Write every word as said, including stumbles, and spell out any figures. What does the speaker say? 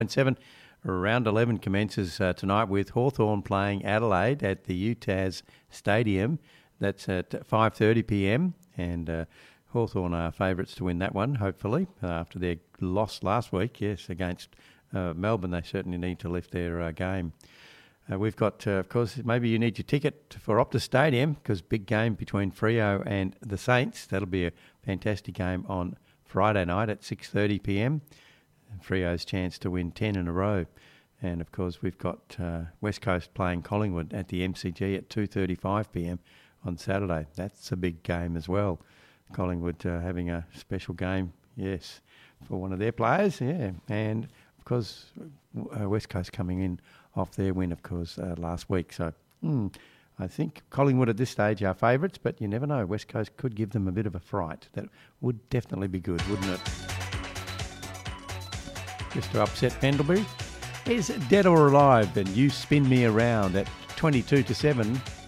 seven. Round eleven commences uh, tonight with Hawthorn playing Adelaide at the U T A S Stadium. That's at five thirty p m and uh, Hawthorn are favourites to win that one, hopefully, uh, after their loss last week, yes, against uh, Melbourne. They certainly need to lift their uh, game. Uh, we've got, uh, of course, maybe you need your ticket for Optus Stadium because big game between Freo and the Saints. That'll be a fantastic game on Friday night at six thirty p m. Freo's chance to win ten in a row. And, of course, we've got uh, West Coast playing Collingwood at the M C G at two thirty-five p m on Saturday. That's a big game as well. Collingwood uh, having a special game, yes, for one of their players, yeah. And, of course, uh, West Coast coming in off their win, of course, uh, last week. So mm, I think Collingwood at this stage are favourites, but you never know. West Coast could give them a bit of a fright. That would definitely be good, wouldn't it? Just to upset Pendlebury. Is Dead or Alive and You Spin Me Around at twenty-two to seven.